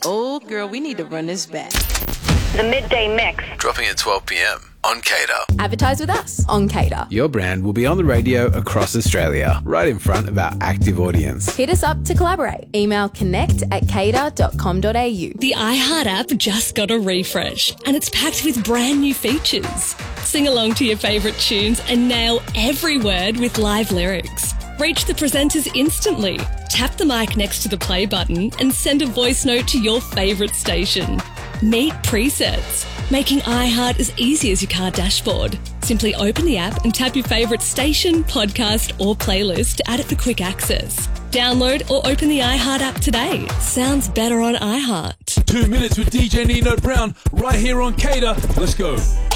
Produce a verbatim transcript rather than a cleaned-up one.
oh, girl, we need to run this back. The Midday Mix. Dropping at twelve p.m. on Cater. Advertise with us on Cater. Your brand will be on the radio across Australia, right in front of our active audience. Hit us up to collaborate. Email connect at cater dot com dot a u. The iHeart app just got a refresh and it's packed with brand new features. Sing along to your favourite tunes and nail every word with live lyrics. Reach the presenters instantly. Tap the mic next to the play button and send a voice note to your favourite station. Meet presets, making iHeart as easy as your car dashboard. Simply open the app and tap your favourite station, podcast or playlist to add it for quick access. Download or open the iHeart app today. Sounds better on iHeart. Two minutes with D J Nino Brown right here on Cater. Let's go.